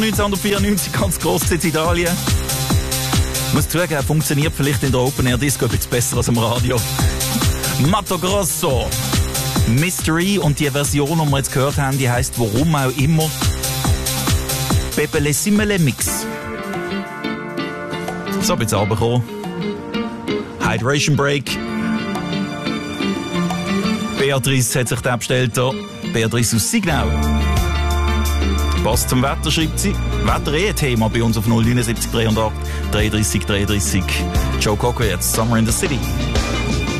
1994 ganz gross in Italien. Ich muss zugeben, funktioniert vielleicht in der Open Air Disco ein bisschen besser als im Radio. Mato Grosso. Mystery und die Version, die wir jetzt gehört haben, die heisst warum auch immer Bebele Simele Mix. So, jetzt runtergekommen. Hydration Break. Beatrice hat sich den bestellt hier. Beatrice aus Signau. Passt zum Wetter, schreibt sie. Wetter ein Thema bei uns auf 079 308 33 33. Joe Cocker jetzt, Summer in the City.